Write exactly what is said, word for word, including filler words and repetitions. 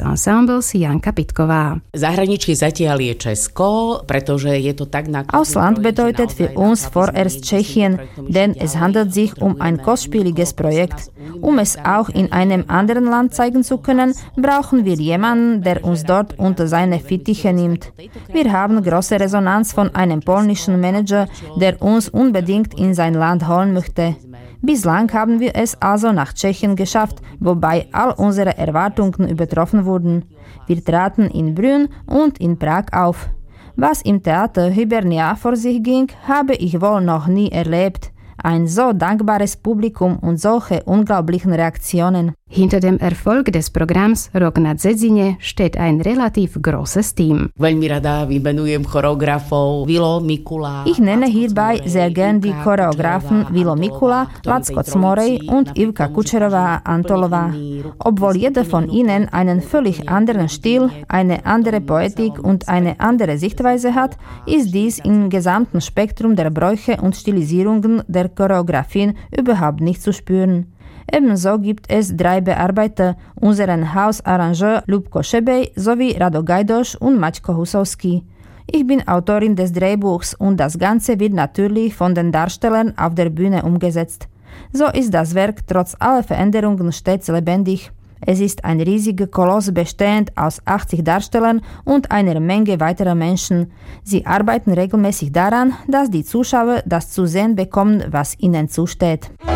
Ensembles Janka Pitková. Zahraničí zatiaľ je Česko, pretože je to tak na... Ausland bedeutet für uns vorerst Tschechien, denn es handelt sich um ein kostspieliges Projekt. Um es auch in einem anderen Land zeigen zu können, brauchen wir jemanden, der uns dort unter seine Fittiche nimmt. Wir haben große Resonanz von einem polnischen Manager, der uns unbedingt in sein Land holen möchte. Bislang haben wir es also nach Tschechien geschafft, wobei all unsere Erwartungen übertroffen wurden. Wir traten in Brünn und in Prag auf. Was im Theater Hibernia vor sich ging, habe ich wohl noch nie erlebt. Ein so dankbares Publikum und solche unglaublichen Reaktionen. Hinter dem Erfolg des Programms Rok na Dzedzine steht ein relativ großes Team. Veľmi rada vymenujem choreografov Vilo Mikula. Ich nenne hierbei sehr gern die Choreografen Vilo Mikula, Lacko Cmorej und Ivka Kučerová-Antolová. Obwohl jeder von ihnen einen völlig anderen Stil, eine andere Poetik und eine andere Sichtweise hat, ist dies im gesamten Spektrum der Bräuche und Stilisierungen der Choreografien überhaupt nicht zu spüren. Ebenso gibt es drei Bearbeiter, unseren Hausarrangeur Ľubko Šebej sowie Rado Gajdoš und Maťko Husovský. Ich bin Autorin des Drehbuchs und das Ganze wird natürlich von den Darstellern auf der Bühne umgesetzt. So ist das Werk trotz aller Veränderungen stets lebendig. Es ist ein riesiger Koloss bestehend aus achtzig Darstellern und einer Menge weiterer Menschen. Sie arbeiten regelmäßig daran, dass die Zuschauer das zu sehen bekommen, was ihnen zusteht.